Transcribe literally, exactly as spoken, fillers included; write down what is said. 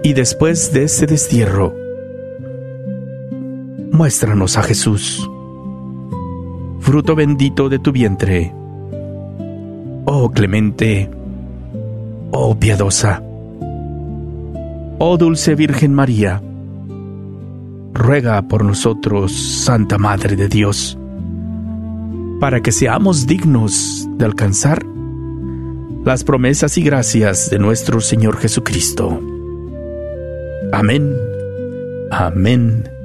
Y después de ese destierro, muéstranos a Jesús, fruto bendito de tu vientre. Oh clemente, oh piadosa, oh dulce Virgen María, ruega por nosotros, Santa Madre de Dios, para que seamos dignos de alcanzar las promesas y gracias de nuestro Señor Jesucristo. Amén, amén